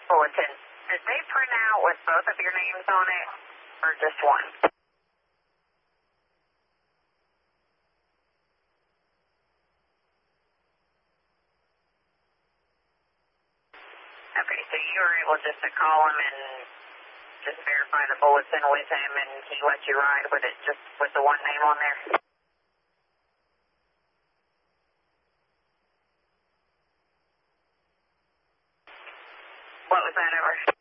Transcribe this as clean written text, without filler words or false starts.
bulletin. Did they print out with both of your names on it, or just one? Okay, so you were able just to call him and just verify the bulletin with him, and he let you ride with it just with the one name on there? What was that over?